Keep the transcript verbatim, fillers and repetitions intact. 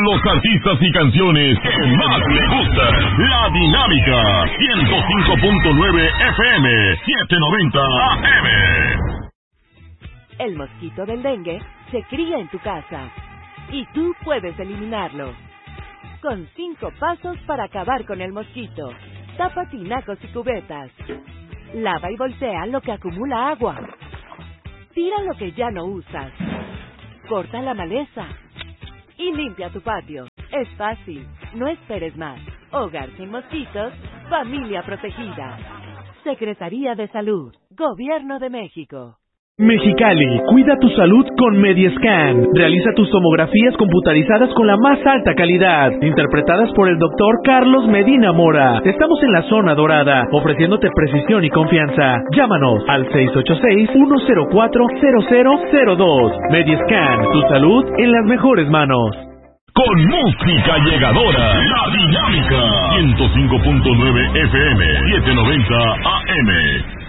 los artistas y canciones que más le gustan. La Dinámica, ciento cinco punto nueve F M, setecientos noventa A M. El mosquito del dengue se cría en tu casa y tú puedes eliminarlo. Con cinco pasos para acabar con el mosquito. Tapa tinacos y cubetas. Lava y voltea lo que acumula agua. Tira lo que ya no usas. Corta la maleza. Y limpia tu patio. Es fácil. No esperes más. Hogar sin mosquitos. Familia protegida. Secretaría de Salud. Gobierno de México. Mexicali, cuida tu salud con Mediescan. Realiza tus tomografías computarizadas con la más alta calidad, interpretadas por el doctor Carlos Medina Mora. Estamos en la zona dorada, ofreciéndote precisión y confianza. Llámanos al seis ocho seis, uno cero cuatro, cero cero cero dos. Mediescan, tu salud en las mejores manos. Con música llegadora, La Dinámica, ciento cinco punto nueve F M, setecientos noventa A M.